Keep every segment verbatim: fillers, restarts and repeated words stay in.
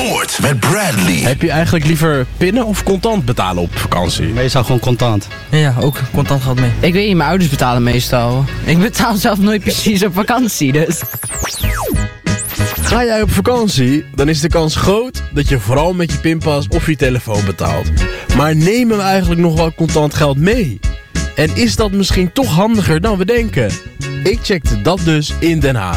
Noord met Bradley. Heb je eigenlijk liever pinnen of contant betalen op vakantie? Meestal gewoon contant. Ja, ook contant geld mee. Ik weet niet, mijn ouders betalen meestal. Ik betaal zelf nooit precies op vakantie, dus... Ga jij op vakantie, dan is de kans groot dat je vooral met je pinpas of je telefoon betaalt. Maar nemen we eigenlijk nog wel contant geld mee? En is dat misschien toch handiger dan we denken? Ik checkte dat dus in Den Haag.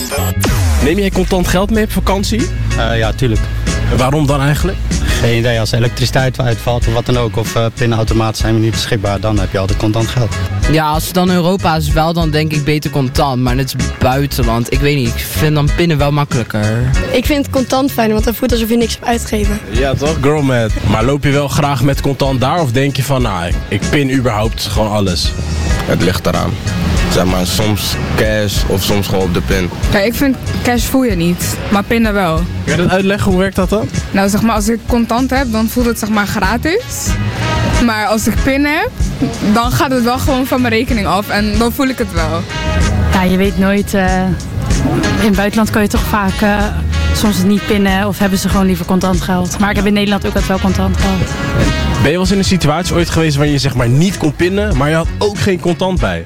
Neem jij contant geld mee op vakantie? Uh, ja, tuurlijk. Waarom dan eigenlijk? Geen idee, als elektriciteit uitvalt of wat dan ook, of uh, pinautomaten zijn niet beschikbaar, dan heb je altijd contant geld. Ja, als het dan Europa is wel, dan denk ik beter contant. Maar het is buitenland. Ik weet niet, ik vind dan pinnen wel makkelijker. Ik vind contant fijn, want dan voelt het alsof je niks hebt uitgegeven. Ja toch, girl math. Maar loop je wel graag met contant daar of denk je van, nou, ik pin überhaupt gewoon alles? Het ligt eraan. Zeg maar, soms cash of soms gewoon op de pin. Kijk, ik vind cash voel je niet, maar pinnen wel. Kun je dat uitleggen, hoe werkt dat dan? Nou, zeg maar, als ik contant heb, dan voelt het zeg maar gratis. Maar als ik pin heb, dan gaat het wel gewoon van mijn rekening af en dan voel ik het wel. Ja, je weet nooit. Uh, in het buitenland kan je toch vaak uh, soms het niet pinnen of hebben ze gewoon liever contant geld. Maar ik heb in Nederland ook altijd wel contant geld. Ben je wel eens in een situatie ooit geweest waarin je zeg maar niet kon pinnen, maar je had ook geen contant bij?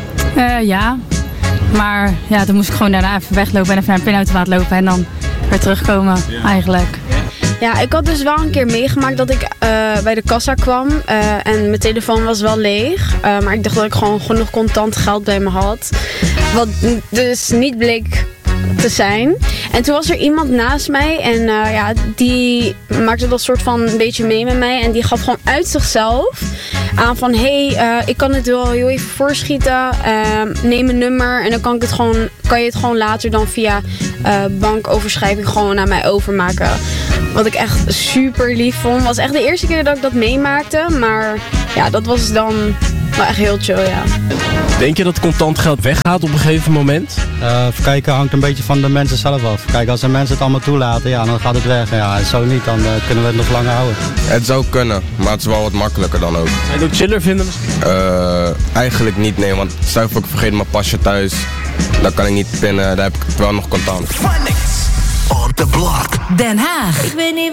Uh, ja, maar ja, dan moest ik gewoon daarna even weglopen en even naar een pinautomaat lopen en dan weer terugkomen, ja. Eigenlijk. Ja, ik had dus wel een keer meegemaakt dat ik uh, bij de kassa kwam uh, en mijn telefoon was wel leeg. Uh, maar ik dacht dat ik gewoon genoeg contant geld bij me had. Wat dus niet bleek te zijn. En toen was er iemand naast mij en uh, ja, die maakte dat soort van een beetje mee met mij. En die gaf gewoon uit zichzelf aan van, hé, hey, uh, ik kan het wel heel even voorschieten. Uh, neem een nummer en dan kan, ik het gewoon, kan je het gewoon later dan via uh, bankoverschrijving gewoon naar mij overmaken. Wat ik echt super lief vond. Was echt de eerste keer dat ik dat meemaakte. Maar ja, dat was dan wel echt heel chill, ja. Denk je dat contant geld weggaat op een gegeven moment? Uh, even kijken, hangt een beetje van de mensen zelf af. Kijk, als de mensen het allemaal toelaten, ja, dan gaat het weg. Ja, zo niet, dan uh, kunnen we het nog langer houden. Het zou kunnen, maar het is wel wat makkelijker dan ook. Zou je het ook chiller vinden misschien? Uh, eigenlijk niet, nee, want stel ik vergeet mijn pasje thuis. Dan kan ik niet pinnen, daar heb ik het wel nog contant. Phonics on the block. Den Haag. Ik weet niet